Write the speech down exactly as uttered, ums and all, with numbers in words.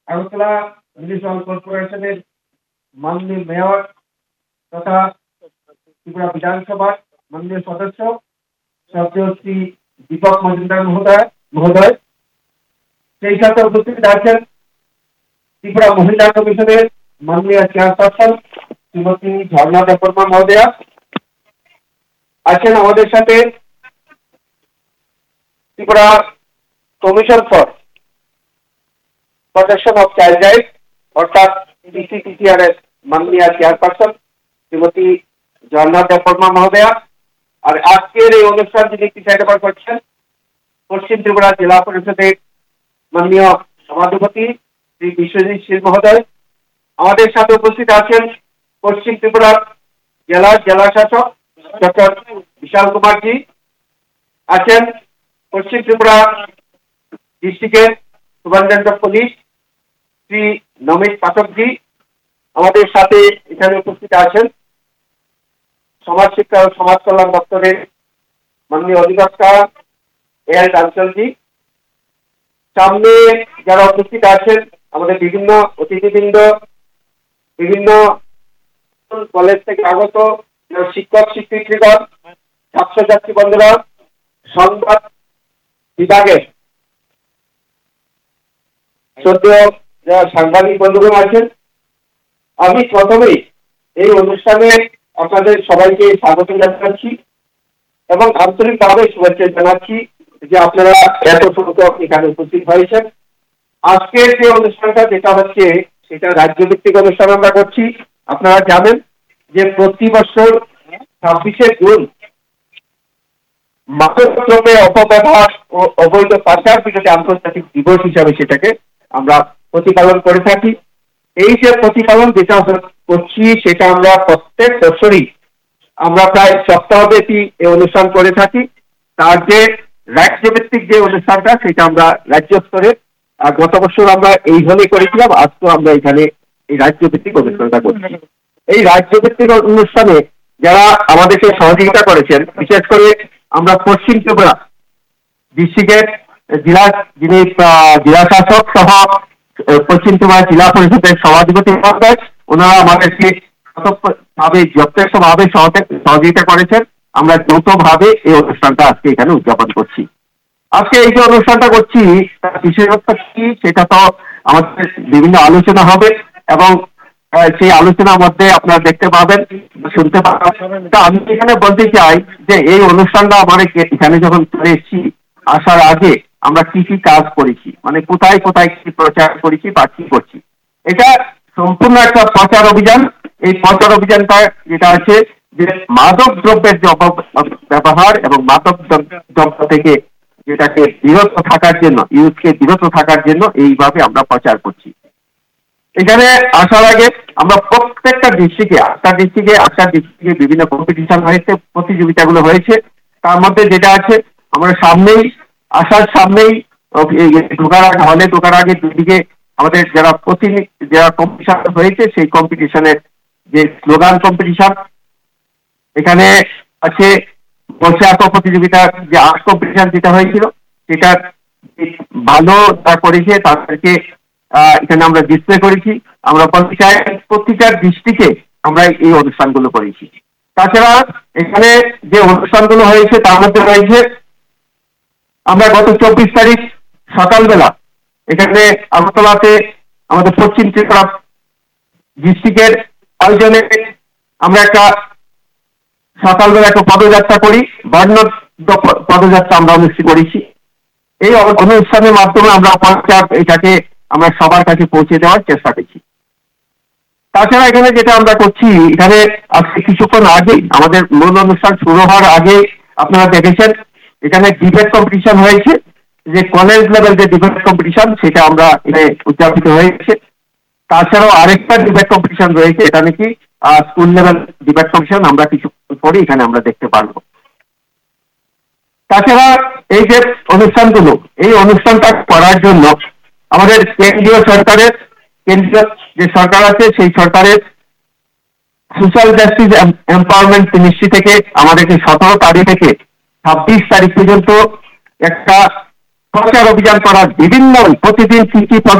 Agartala municipal কর্পোরেশনের মাননীয় mayor তথা ত্রিপুরা বিধানসভার মাননীয় সদস্য শ্রদ্ধেয় শ্রী দীপক মজুমদার মহোদয় মহোদয় সেই সাথে উপস্থিত আছেন ত্রিপুরা মহিলা কমিশনের মাননীয় চেয়ারপারসন শ্রীমতী ঝর্ণা দেববর্মা মহোদয়া আছেন আমাদের সাথে Tripura commission for protection of child rights অর্থাৎ টিসিটিসিআর এর মাননীয় চেয়ারপারসন শ্রীমতী ঝর্ণা দেববর্মা মহোদয়া। আর আজকের এই অনুষ্ঠান যিনি প্রিসাইড করছেন পশ্চিম ত্রিপুরা জেলা পরিষদের মাননীয় সভাধিপতি শ্রী বিশ্বজিৎ শীল মহোদয়। আমাদের সাথে উপস্থিত আছেন পশ্চিম ত্রিপুরা জেলার জেলা শাসক ডক্টর বিশাল কুমারজি, আছেন পশ্চিম ত্রিপুরা ডিস্ট্রিক্টের superintendent of police Shri Namit পাঠকজি। আমাদের সাথে এখানে উপস্থিত আছেন সমাজ শিক্ষা ও সমাজ কল্যাণ দপ্তরের মাননীয় অধিকর্তা এল ডানচলজি। সামনে যারা উপস্থিত আছেন আমাদের বিভিন্ন অতিথিবৃন্দ, বিভিন্ন কলেজ থেকে আগত শিক্ষক শিক্ষিকাগণ, ছাত্রছাত্রী বন্ধুরা, সংবাদ বিভাগের শ্রদ্ধেয় যারা সাংবাদিক বন্ধুগণ আছেন, আমি প্রথমেই এই অনুষ্ঠানে আপনাদের সবাইকে স্বাগত জানাচ্ছি এবং আন্তরিকভাবে শুভেচ্ছা জানাচ্ছি যে আপনারা এত সংখ্যক এখানে উপস্থিত হয়েছেন। আজকের যে অনুষ্ঠানটা যেটা হচ্ছে সেটা রাজ্যভিত্তিক অনুষ্ঠান আমরা করছি। আপনারা জানেন যে প্রতি বছর ছাব্বিশে জুন মাদকদ্রব্যের অপব্যবহার ও অবৈধ পাচার বিরোধী আন্তর্জাতিক দিবস হিসাবে সেটাকে আমরা প্রতিপালন করে থাকি। এই যে প্রতিপালন যেটা করছি সেটা আমরা প্রত্যেক বছরই আমরা প্রায় সপ্তাহব্যাপী এই অনুষ্ঠান করে থাকি। তার যে রাজ্যভিত্তিক যে অনুষ্ঠানটা সেটা আমরা রাজ্য স্তরে গত বছর আমরা এইভাবে করেছিলাম, আজকেও আমরা এখানে এই রাজ্যভিত্তিক অনুষ্ঠানটা করছি। এই রাজ্যভিত্তিক অনুষ্ঠানে যারা আমাদেরকে সহযোগিতা করেছেন, বিশেষ করে আমরা পশ্চিম ত্রিপুরা ডিস্ট্রিক্টের জেলা যিনি জেলা শাসক সহ পশ্চিম ত্রিপুরা জেলা পরিষদের সভাধিপতি মহোদয়, ওনারা আমাদেরকে ভাবে যথেষ্ট ভাবে সহযোগিতা করেছেন। আমরা যৌথভাবে এই অনুষ্ঠানটা আজকে এখানে উদযাপন করছি। আজকে এই যে অনুষ্ঠানটা করছি তার বিশেষত্ব কি সেটা তো আমাদের বিভিন্ন আলোচনা হবে এবং সেই আলোচনার মধ্যে আপনারা দেখতে পাবেন, শুনতে পাবেন। তা আমি এখানে বলতে চাই যে এই অনুষ্ঠানটা আমার এখানে যখন চলে এসেছি, আসার আগে আমরা কি কি কাজ করেছি, মানে কোথায় কোথায় কি প্রচার করেছি বা কি করছি, এটা সম্পূর্ণ একটা প্রচার অভিযান। এই প্রচার অভিযানটা যেটা আছে যে মাদক দ্রব্যের যে অপব্যবহার এবং মাদক দ্রব্য থেকে যেটাকে বিরত থাকার জন্য, ইউথকে বিরত থাকার জন্য এইভাবে আমরা প্রচার করছি। এখানে আসার আগে আমরা প্রত্যেকটা ডিস্ট্রিক্টে আটটা ডিস্ট্রিক্টে আটটা ডিস্ট্রিক্টে বিভিন্ন কম্পিটিশন হয়েছে, প্রতিযোগিতাগুলো হয়েছে। তার মধ্যে যেটা আছে আমরা সামনেই আসার সামনেই ঢোকার আগে হলে ঢোকার আগে দুদিকে আমাদের যারা প্রতিনিধি যারা কম্পিটিশন হয়েছে সেই কম্পিটিশনের যে স্লোগান কম্পিটিশন, এখানে আছে বসে আঁকা প্রতিযোগিতার যে আর্ট কম্পিটিশন যেটা হয়েছিল সেটা ভালো তা করেছে, তাদেরকে এখানে আমরা ডিসপ্লে করেছি। আমরা বলতে চাই প্রতিটা ডিস্ট্রিক্টে আমরা এই অনুষ্ঠানগুলো করেছি। তাছাড়া এখানে যে অনুষ্ঠানগুলো হয়েছে তার মধ্যে রয়েছে আমরা গত চব্বিশ তারিখ সকালবেলা এখানে আগরতলাতে আমাদের পশ্চিম ত্রিপুরা ডিস্ট্রিক্টের আয়োজনে আমরা একটা সকালবেলা একটা পদযাত্রা করি, বর্ণ পদযাত্রা আমরা অনুষ্ঠিত করেছি। এই অনুষ্ঠানের মাধ্যমে আমরা প্রচার এটাকে আমরা সবার কাছে পৌঁছে দেওয়ার চেষ্টা করছি। তাছাড়া এখানে যেটা আমরা করছি, এখানে আজকে কিছুক্ষণ আগে আমাদের মূল অনুষ্ঠান শুরু হওয়ার আগে আপনারা দেখেছেন এখানে ডিবেট কম্পিটিশন হয়েছে, যে কলেজ লেভেল যে ডিবেট কম্পিটিশন সেটা আমরা এখানে উদযাপিত হয়েছে। তাছাড়াও আরেকটা ডিবেট কম্পিটিশন রয়েছে, এটা নাকি স্কুল লেভেল ডিবেট কম্পিটিশন, আমরা কিছুক্ষণ পরে এখানে আমরা দেখতে পারবো। তাছাড়া এই যে অনুষ্ঠানগুলো, এই অনুষ্ঠানটা করার জন্য আমাদের কেন্দ্রীয় সরকারের কেন্দ্রীয় যে সরকার আছে সেই সরকারের সোশ্যাল জাস্টিস এম্পাওয়ারমেন্ট মিনিস্ট্রি থেকে আমাদেরকে সতেরো তারিখ থেকে ছাব্বিশ তারিখ পর্যন্ত একটা প্রচার অভিযান করার বিভিন্ন প্রতিদিন কি কি